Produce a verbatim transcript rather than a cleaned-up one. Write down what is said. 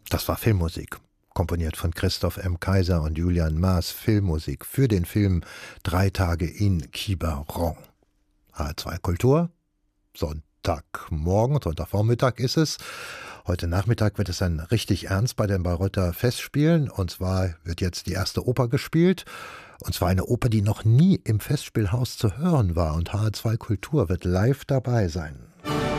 Das war Filmmusik, komponiert von Christoph M. Kaiser und Julian Maas, Filmmusik für den Film Drei Tage in Quiberon. H R zwei Kultur, Sonntagmorgen, Sonntagvormittag ist es. Heute Nachmittag wird es dann richtig ernst bei den Bayreuther Festspielen. Und zwar wird jetzt die erste Oper gespielt. Und zwar eine Oper, die noch nie im Festspielhaus zu hören war. Und H R zwei Kultur wird live dabei sein.